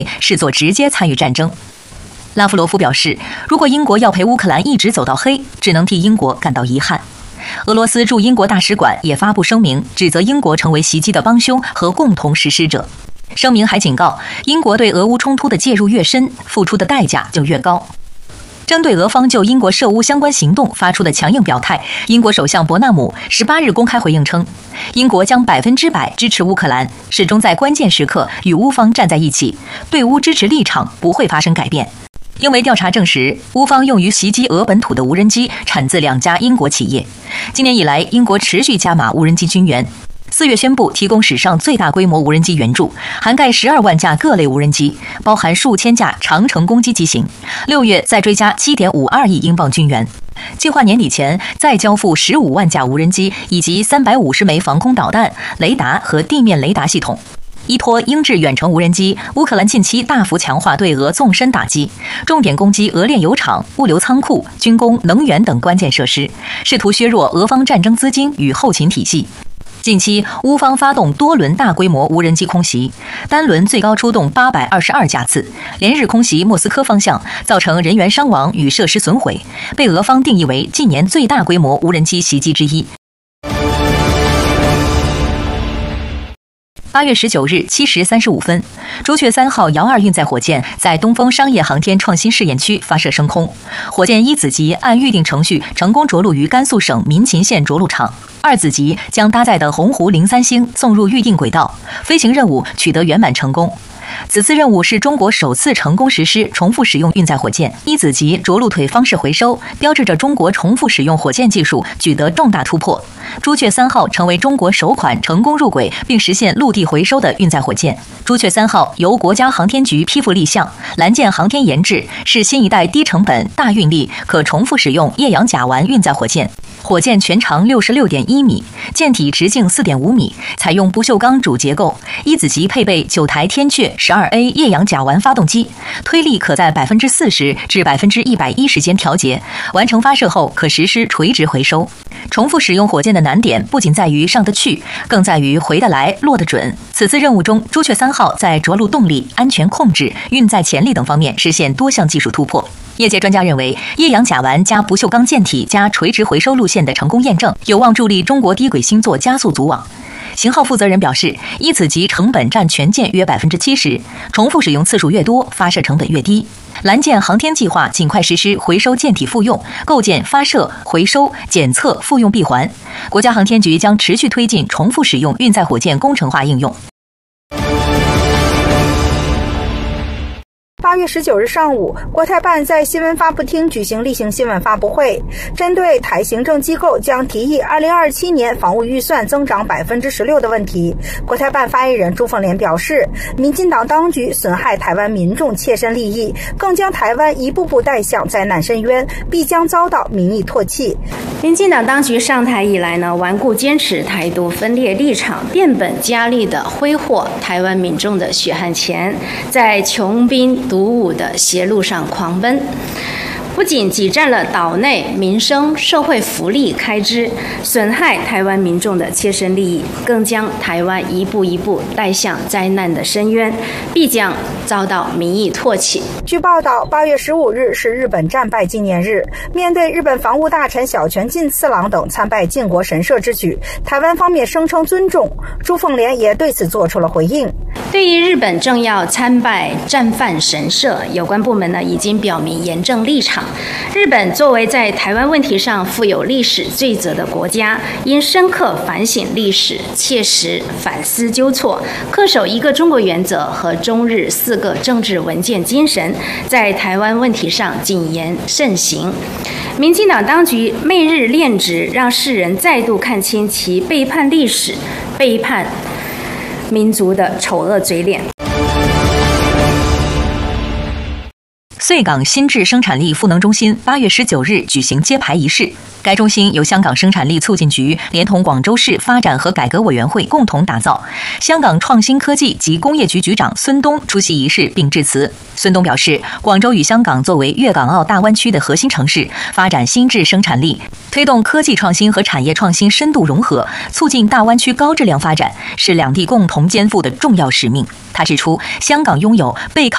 视作直接参与战争。拉夫罗夫表示，如果英国要陪乌克兰一直走到黑，只能替英国感到遗憾。俄罗斯驻英国大使馆也发布声明，指责英国成为袭击的帮凶和共同实施者。声明还警告，英国对俄乌冲突的介入越深，付出的代价就越高。针对俄方就英国涉乌相关行动发出的强硬表态，英国首相伯纳姆18日公开回应称，英国将100%支持乌克兰，始终在关键时刻与乌方站在一起，对乌支持立场不会发生改变。因为调查证实，乌方用于袭击俄本土的无人机产自2家英国企业。今年以来，英国持续加码无人机军援。4月宣布提供史上最大规模无人机援助，涵盖12万架各类无人机，包含数千架长程攻击机型。6月再追加7.52亿英镑军援，计划年底前再交付15万架无人机以及350枚防空导弹、雷达和地面雷达系统。依托鹰制远程无人机，乌克兰近期大幅强化对俄纵深打击，重点攻击俄炼油厂、物流仓库、军工、能源等关键设施，试图削弱俄方战争资金与后勤体系。近期，乌方发动多轮大规模无人机空袭，单轮最高出动822架次，连日空袭莫斯科方向，造成人员伤亡与设施损毁，被俄方定义为近年最大规模无人机袭击之一。8月19日7时35分，朱雀3号遥2运载火箭在东风商业航天创新试验区发射升空。火箭1子级按预定程序成功着陆于甘肃省民勤县着陆场，2子级将搭载的鸿鹄03星送入预定轨道，飞行任务取得圆满成功。此次任务是中国首次成功实施重复使用运载火箭1子级着陆腿方式回收，标志着中国重复使用火箭技术取得重大突破。朱雀3号成为中国首款成功入轨并实现陆地回收的运载火箭。朱雀3号由国家航天局批复立项，蓝箭航天研制，是新一代低成本、大运力、可重复使用液氧甲烷运载火箭。火箭全长66.1米，舰体直径4.5米，采用不锈钢主结构。1子级配备9台天阙12A 液氧甲烷发动机，推力可在40%至110%间调节，完成发射后可实施垂直回收。重复使用火箭的难点不仅在于上得去，更在于回得来、落得准。此次任务中，朱雀3号在着陆动力、安全控制、运载潜力等方面实现多项技术突破。业界专家认为，液氧甲烷加不锈钢舰体加垂直回收路线的成功验证，有望助力中国低轨星座加速组网。型号负责人表示，1子级成本占全舰约70%，重复使用次数越多，发射成本越低。蓝箭航天计划尽快实施回收舰体复用、构建、发射、回收、检测、复用闭环。国家航天局将持续推进重复使用运载火箭工程化应用。 8月19日上午，国台办在新闻发布厅举行例行新闻发布会，针对台行政机构将提议2027年防务预算增长16%的问题，国台办发言人朱凤莲表示，民进党当局损害台湾民众切身利益，更将台湾一步步带向灾难深渊，必将遭到民意唾弃。 民进党当局上台以来呢，顽固坚持台独分裂立场，变本加厉地挥霍台湾民众的血汗钱，在穷兵黩武的邪路上狂奔，不仅挤占了岛内民生社会福利开支，损害台湾民众的切身利益，更将台湾一步一步带向灾难的深渊，必将遭到民意唾弃。 据报道，8月15日是日本战败纪念日，面对日本防务大臣小泉进次郎等参拜靖国神社之举，台湾方面声称尊重，朱凤莲也对此做出了回应。 对于日本正要参拜战犯神社，有关部门呢已经表明严正立场。日本作为在台湾问题上负有历史罪责的国家，应深刻反省历史，切实反思纠错，恪守一个中国原则和中日4个政治文件精神，在台湾问题上谨言慎行。民进党当局媚日恋殖，让世人再度看清其背叛历史、背叛民族的丑恶嘴脸。 穗港新制生产力赋能中心8月19日举行揭牌仪式。该中心由香港生产力促进局连同广州市发展和改革委员会共同打造。香港创新科技及工业局局长孙东出席仪式并致辞。孙东表示，广州与香港作为粤港澳大湾区的核心城市，发展新质生产力，推动科技创新和产业创新深度融合，促进大湾区高质量发展，是两地共同肩负的重要使命。他指出，香港拥有背靠